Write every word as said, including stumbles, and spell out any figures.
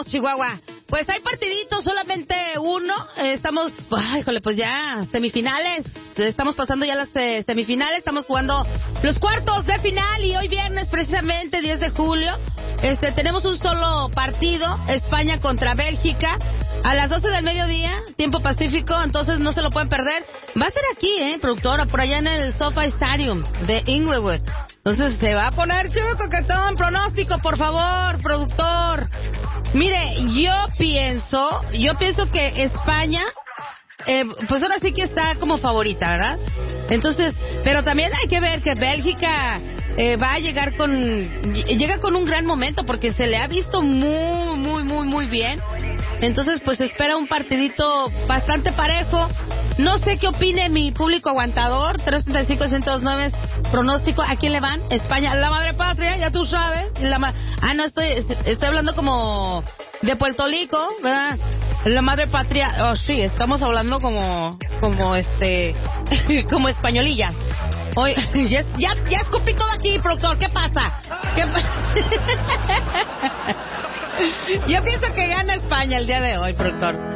vamos, Chihuahua. Pues hay partiditos, solamente uno. Eh, estamos, ay, híjole, pues ya, semifinales. Estamos pasando ya las eh, semifinales. Estamos jugando los cuartos de final. Y hoy viernes, precisamente, diez de julio, este, tenemos un solo partido. España contra Bélgica. A las doce del mediodía, tiempo pacífico, entonces no se lo pueden perder. Va a ser aquí, eh, productora, por allá en el SoFi Stadium de Inglewood. Entonces se va a poner chivo coquetón. Pronóstico, por favor, productor. Mire, yo pienso, yo pienso que España, eh, pues ahora sí que está como favorita, ¿verdad? Entonces, pero también hay que ver que Bélgica eh, va a llegar con, llega con un gran momento porque se le ha visto muy, muy, muy, muy bien. Entonces, pues espera un partidito bastante parejo. No sé qué opine mi público aguantador. tres treinta y cinco, ciento nueve, pronóstico. ¿A quién le van? España, la madre patria, ya tú sabes. La ma- ah, no, estoy estoy hablando como de Puerto Rico, ¿verdad? La madre patria. Oh, sí, estamos hablando como, como este, como españolilla. Oye, ya, ya, ya escupí todo aquí, productor. ¿Qué pasa? ¿Qué pa- Yo pienso que gana España el día de hoy, productor.